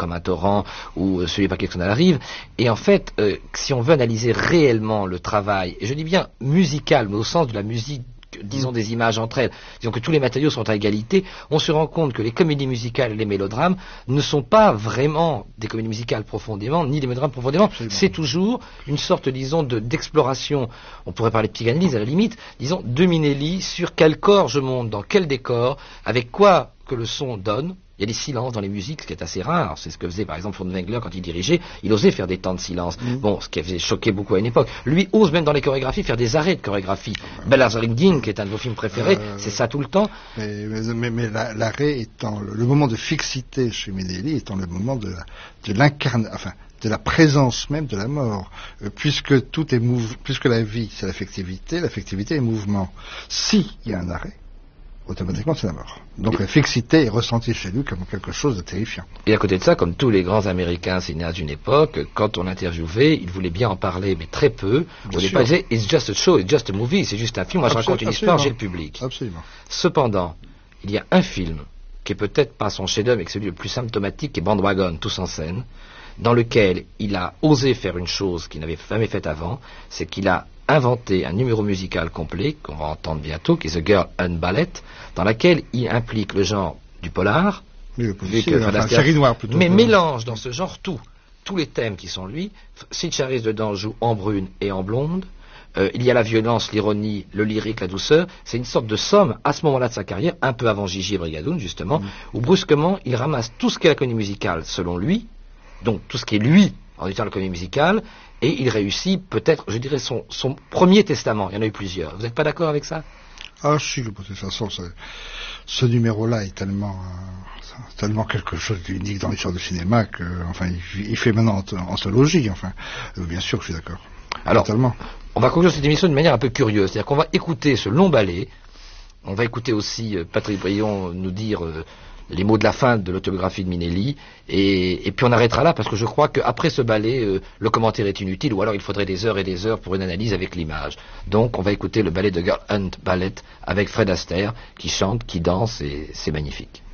comme un torrent ou celui par quelque chose à la rive. Et en fait, si on veut analyser réellement le travail, et je dis bien musical, mais au sens de la musique, disons des images entre elles, disons que tous les matériaux sont à égalité, on se rend compte que les comédies musicales et les mélodrames ne sont pas vraiment des comédies musicales profondément, ni des mélodrames profondément. C'est toujours une sorte, disons, d'exploration. On pourrait parler de psychanalyse à la limite, disons, de Minelli sur quel corps je monte, dans quel décor, avec quoi que le son donne. Il y a des silences dans les musiques, ce qui est assez rare. C'est ce que faisait par exemple Furtwängler quand il dirigeait. Il osait faire des temps de silence. Bon, ce qui avait choqué beaucoup à une époque. Lui ose même dans les chorégraphies faire des arrêts de chorégraphie. Bellazarindin, qui est un de vos films préférés, c'est ça tout le temps. Mais l'arrêt étant le moment de fixité chez Minelli, étant le moment de l'incarnation, enfin, de la présence même de la mort, puisque tout est puisque la vie c'est l'affectivité est mouvement. S'il y a un arrêt, automatiquement c'est la mort. Donc la fixité est ressentie chez lui comme quelque chose de terrifiant. Et à côté de ça, comme tous les grands Américains cinéastes d'une époque, quand on l'interviewait, il voulait bien en parler, mais très peu. Au départ, il disait « It's just a show, it's just a movie », c'est juste un film, moi je raconte une histoire, j'ai le public. Absolument. Cependant, il y a un film qui est peut-être pas son chef-d'œuvre, mais celui le plus symptomatique, qui est Bandwagon, Tous en scène, dans lequel il a osé faire une chose qu'il n'avait jamais faite avant, c'est qu'il a inventé un numéro musical complet, qu'on va entendre bientôt, qui est The Girl and Ballet, dans laquelle il implique le genre du polar, série noire plutôt. Mais mélange dans ce genre tous les thèmes qui sont lui. Sid Charisse dedans joue en brune et en blonde. Il y a la violence, l'ironie, le lyrique, la douceur. C'est une sorte de somme, à ce moment-là de sa carrière, un peu avant Gigi et Brigadoun, justement, où brusquement, il ramasse tout ce qu'est la comédie musicale, selon lui, donc tout ce qui est lui, en étant la comédie musicale, et il réussit peut-être, je dirais, son premier testament. Il y en a eu plusieurs. Vous n'êtes pas d'accord avec ça? Ah si, de toute façon, ce numéro-là est tellement quelque chose d'unique dans l'histoire du cinéma que, enfin, il fait maintenant anthologie, enfin. Bien sûr que je suis d'accord. Alors, totalement. On va conclure cette émission d'une manière un peu curieuse. C'est-à-dire qu'on va écouter ce long ballet. On va écouter aussi Patrick Brion nous dire les mots de la fin de l'autobiographie de Minelli, et puis on arrêtera là, parce que je crois qu'après ce ballet, le commentaire est inutile, ou alors il faudrait des heures et des heures pour une analyse avec l'image. Donc on va écouter le ballet de Girl and Ballet avec Fred Astaire, qui chante, qui danse, et c'est magnifique.